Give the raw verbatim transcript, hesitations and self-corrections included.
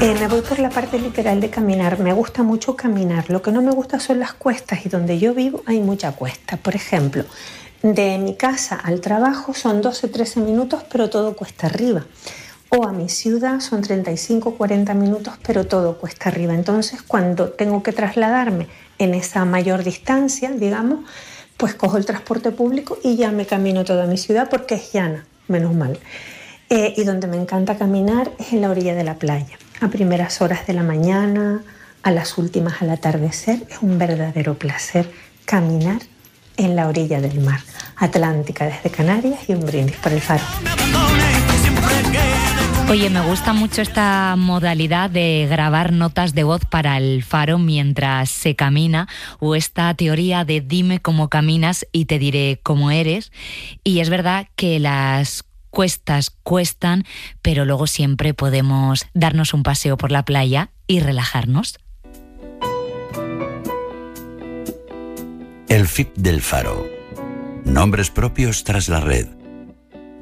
Eh, me voy por la parte literal de caminar. Me gusta mucho caminar. Lo que no me gusta son las cuestas y donde yo vivo hay mucha cuesta. Por ejemplo, de mi casa al trabajo son doce a trece minutos, pero todo cuesta arriba. O a mi ciudad son treinta y cinco a cuarenta minutos, pero todo cuesta arriba. Entonces, cuando tengo que trasladarme en esa mayor distancia, digamos, pues cojo el transporte público y ya me camino toda mi ciudad porque es llana, menos mal. Eh, y donde me encanta caminar es en la orilla de la playa. A primeras horas de la mañana, a las últimas al atardecer, es un verdadero placer caminar en la orilla del mar. Atlántica desde Canarias y un brindis por el Faro. Oye, me gusta mucho esta modalidad de grabar notas de voz para el Faro mientras se camina, o esta teoría de dime cómo caminas y te diré cómo eres. Y es verdad que las cuestas cuestan, pero luego siempre podemos darnos un paseo por la playa y relajarnos. El F I P del Faro. Nombres propios tras la red.